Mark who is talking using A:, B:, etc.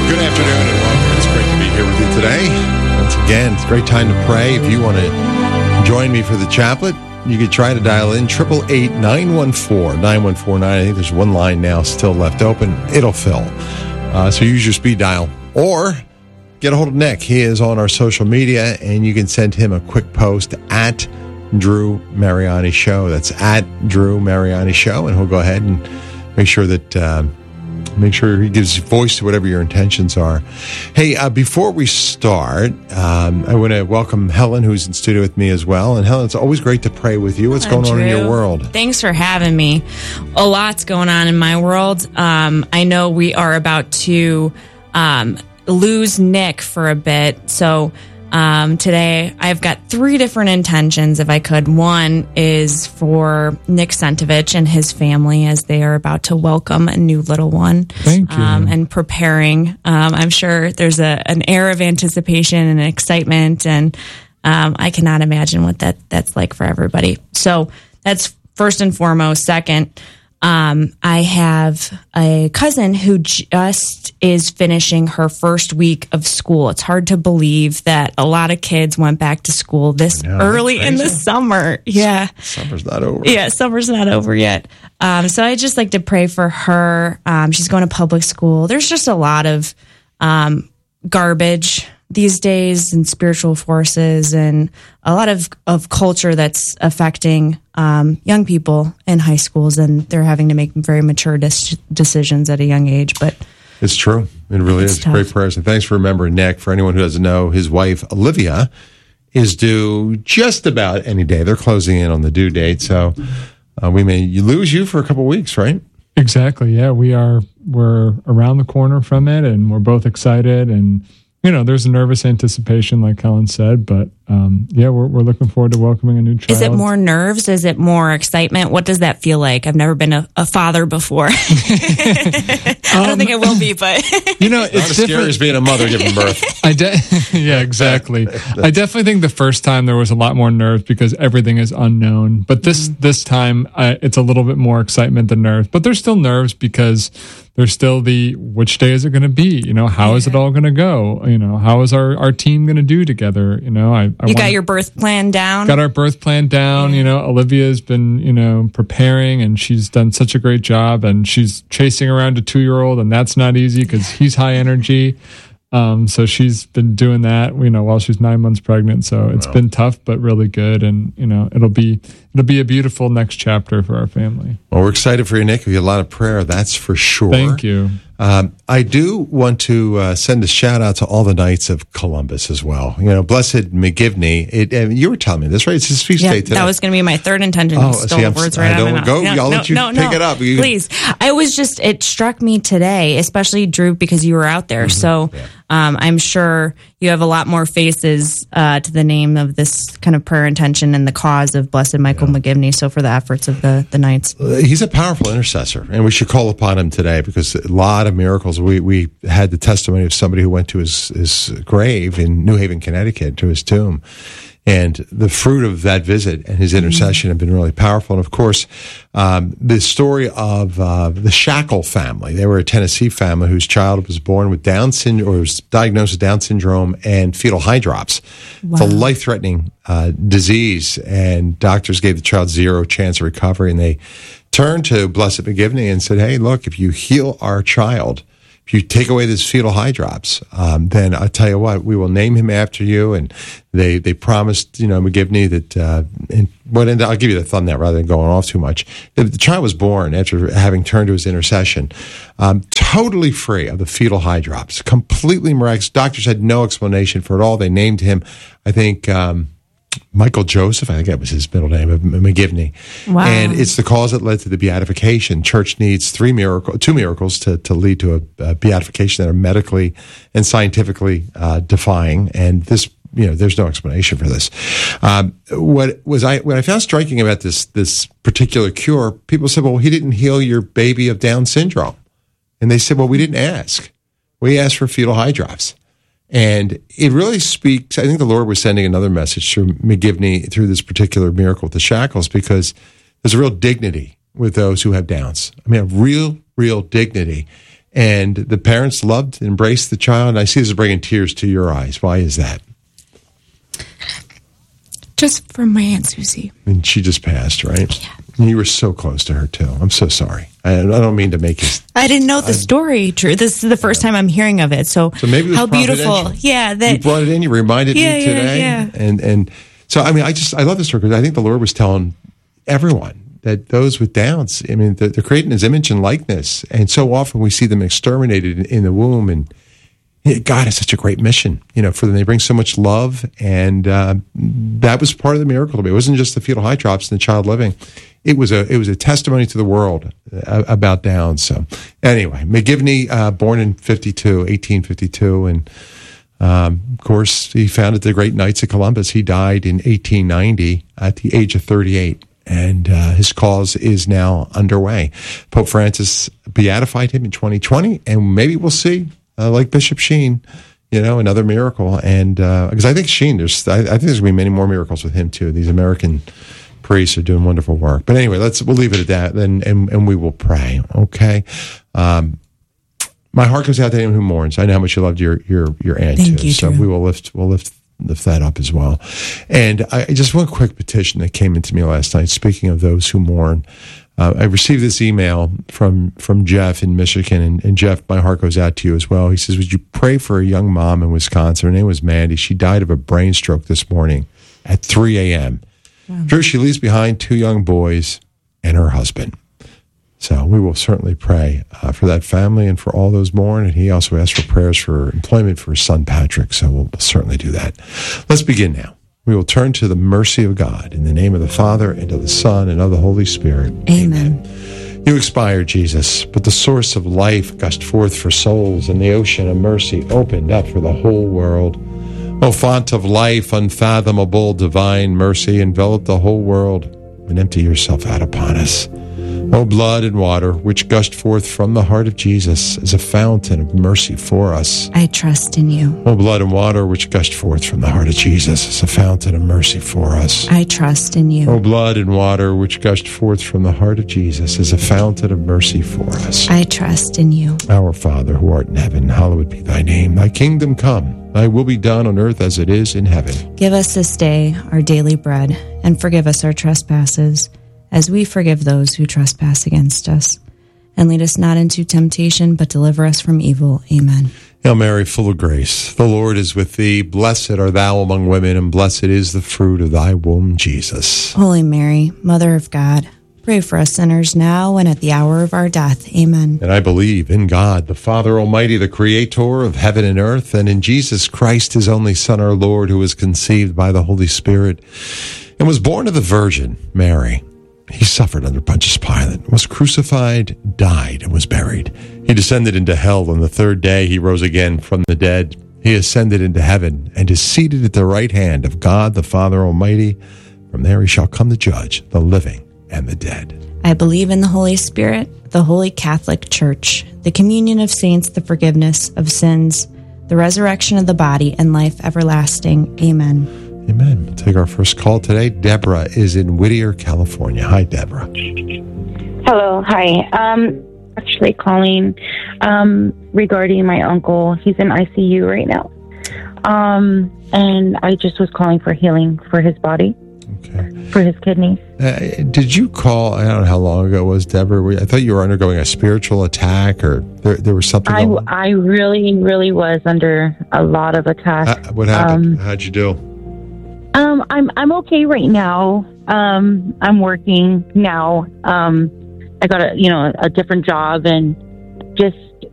A: Good afternoon and welcome. It's great to be here with you today. Once again, it's a great time to pray. If you want to join me for the chaplet, you could try to dial in 888-914-9149. I think there's one line now still left open. It'll fill. So use your speed dial or get a hold of Nick. He is on our social media, and you can send him a quick post at Drew Mariani Show. That's at Drew Mariani Show, and he'll go ahead and make sure that he gives voice to whatever your intentions are. Hey, before we start, I want to welcome Helen, who's in studio with me as well. And Helen, it's always great to pray with you. What's going on in your world?
B: Thanks for having me. A lot's going on in my world. I know we are about to lose Nick for a bit, so today I've got 3 different intentions, if I could. One is for Nick Sentovich and his family as they are about to welcome a new little one.
C: Thank you.
B: And preparing. I'm sure there's an air of anticipation and excitement, and I cannot imagine what that's like for everybody. So that's first and foremost. Second, I have a cousin who just is finishing her first week of school. It's hard to believe that a lot of kids went back to school this early in the summer. Yeah.
A: Summer's not over.
B: Yeah, summer's not over yet. So I just like to pray for her. She's going to public school. There's just a lot of garbage these days and spiritual forces and a lot of culture that's affecting young people in high schools, and they're having to make very mature decisions at a young age. But
A: it's true. It really is.
B: Tough.
A: Great prayers. And thanks for remembering Nick. For anyone who doesn't know, his wife, Olivia, is due just about any day. They're closing in on the due date. So we may lose you for a couple of weeks, right?
C: Exactly. Yeah, we're around the corner from it, and we're both excited. And there's a nervous anticipation, like Helen said, but we're looking forward to welcoming a new child.
B: Is it more nerves? Is it more excitement? What does that feel like? I've never been a father before. I don't think I will be, but
A: it's
C: it's
A: not as scary as being a mother giving birth.
C: Yeah, exactly. I definitely think the first time there was a lot more nerves because everything is unknown. But this time, it's a little bit more excitement than nerves. But there's still nerves because there's still which day is it going to be? How is it all going to go? How is our team going to do together?
B: You got your birth plan down?
C: Got our birth plan down. Olivia's been, preparing, and she's done such a great job, and she's chasing around a 2-year-old, and that's not easy because he's high energy. So she's been doing that, while she's 9 months pregnant. So it's been tough, but really good. And, it'll be a beautiful next chapter for our family.
A: Well, we're excited for you, Nick. We have a lot of prayer, that's for sure.
C: Thank you.
A: I do want to send a shout out to all the Knights of Columbus as well. Blessed McGivney. You were telling me this, right? It's his feast day today.
B: That was going to be my third intention.
A: Oh,
B: Stole the words right out of my mouth.
A: I'll let you pick it up.
B: Please. It struck me today, especially Drew, because you were out there. Mm-hmm. So I'm sure you have a lot more faces to the name of this kind of prayer intention and the cause of Blessed Michael McGivney. So for the efforts of the Knights.
A: He's a powerful intercessor, and we should call upon him today because a lot of miracles. We had the testimony of somebody who went to his grave in New Haven, Connecticut, to his tomb. And the fruit of that visit and his intercession have been really powerful. And of course, the story of the Shackle family. They were a Tennessee family whose child was born with Down syndrome, or was diagnosed with Down syndrome and fetal hydrops. Wow. It's a life-threatening disease, and doctors gave the child 0 chance of recovery. And they turned to Blessed McGivney and said, "Hey, look, if you heal our child, if you take away this fetal hydrops, then I'll tell you what, we will name him after you." And they promised, McGivney that, and I'll give you the thumbnail rather than going off too much. The child was born after having turned to his intercession, totally free of the fetal hydrops, completely miraculous. Doctors had no explanation for it all. They named him, I think, Michael Joseph, I think that was his middle name, McGivney.
B: Wow.
A: And it's the cause that led to the beatification. Church needs 2 miracles to lead to a beatification that are medically and scientifically defying. And this, there's no explanation for this. What I found striking about this particular cure, people said, "Well, he didn't heal your baby of Down syndrome." And they said, "Well, we didn't ask. We asked for fetal hydrops." And it really speaks, I think the Lord was sending another message to McGivney through this particular miracle with the shackles, because there's a real dignity with those who have Downs. I mean, a real dignity. And the parents loved, embraced the child. And I see this is bringing tears to your eyes. Why is that?
B: Just from my Aunt Susie.
A: I mean, she just passed, right?
B: Yeah.
A: And you were so close to her, too. I'm so sorry. I don't mean to make you...
B: I didn't know the story, Drew. This is the first time I'm hearing of it. So
A: maybe it was
B: how beautiful.
A: providential.
B: Yeah.
A: You brought it in. You reminded me today.
B: Yeah.
A: And so, I mean, I love this story because I think the Lord was telling everyone that those with Downs, I mean, they're creating His image and likeness. And so often we see them exterminated in the womb. And God has such a great mission, for them. They bring so much love. And that was part of the miracle to me. It wasn't just the fetal high drops and the child living. It was a testimony to the world about Downs. So anyway, McGivney, born in 1852. And of course, he founded the Great Knights of Columbus. He died in 1890 at the age of 38. And his cause is now underway. Pope Francis beatified him in 2020, and maybe we'll see, like Bishop Sheen, another miracle. And because I think Sheen, I think there's going to be many more miracles with him too. These American priests are doing wonderful work. But anyway, we'll leave it at that, and we will pray. Okay. My heart goes out to anyone who mourns. I know how much you loved your aunt
B: Thank
A: too.
B: You,
A: so
B: Drew.
A: we'll lift that up as well. And I just one quick petition that came into me last night. Speaking of those who mourn, I received this email from Jeff in Michigan, and Jeff, my heart goes out to you as well. He says, "Would you pray for a young mom in Wisconsin? Her name was Mandy. She died of a brain stroke this morning at 3 a.m. Wow. Drew, she leaves behind 2 young boys and her husband." So we will certainly pray for that family and for all those mourn. And he also asked for prayers for employment for his son, Patrick. So we'll certainly do that. Let's begin now. We will turn to the mercy of God in the name of the Father and of the Son and of the Holy Spirit.
B: Amen.
A: You expired, Jesus, but the source of life gushed forth for souls, and the ocean of mercy opened up for the whole world. O font of life, unfathomable, divine mercy, envelop the whole world and empty yourself out upon us. O blood and water, which gushed forth from the heart of Jesus as a fountain of mercy for us.
B: I trust in you.
A: O blood and water, which gushed forth from the heart of Jesus as a fountain of mercy for us.
B: I trust in you.
A: O blood and water, which gushed forth from the heart of Jesus as a fountain of mercy for us.
B: I trust in you.
A: Our Father, who art in heaven, hallowed be thy name. Thy kingdom come. Thy will be done on earth as it is in heaven.
B: Give us this day our daily bread, and forgive us our trespasses, as we forgive those who trespass against us. And lead us not into temptation, but deliver us from evil. Amen.
A: Hail Mary, full of grace, the Lord is with thee. Blessed art thou among women, and blessed is the fruit of thy womb, Jesus.
B: Holy Mary, Mother of God, pray for us sinners now and at the hour of our death. Amen.
A: And I believe in God, the Father Almighty, the Creator of heaven and earth, and in Jesus Christ, his only Son, our Lord, who was conceived by the Holy Spirit and was born of the Virgin Mary. He suffered under Pontius Pilate, was crucified, died, and was buried. He descended into hell. On the third day, he rose again from the dead. He ascended into heaven and is seated at the right hand of God, the Father Almighty. From there he shall come to judge the living and the dead.
B: I believe in the Holy Spirit, the Holy Catholic Church, the communion of saints, the forgiveness of sins, the resurrection of the body, and life everlasting. Amen.
A: Amen. We'll take our first call today. Deborah is in Whittier, California. Hi, Deborah.
D: Hello. Hi. Actually calling regarding my uncle. He's in ICU right now. And I just was calling for healing for his body.
A: Okay.
D: For his kidneys.
A: Did you call, I don't know how long ago it was, Deborah? I thought you were undergoing a spiritual attack, or there was something
D: I really, really was under a lot of attack.
A: What happened? How'd you do?
D: I'm okay right now. I'm working now. I got a different job, and just